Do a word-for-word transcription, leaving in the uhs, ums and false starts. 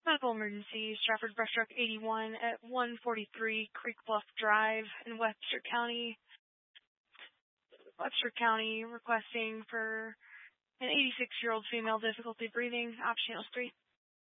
Medical emergency, Stratford Brush Truck eighty-one at one forty-three Creek Bluff Drive in Webster County. Webster County requesting for an eighty-six-year-old female, difficulty breathing, optional three.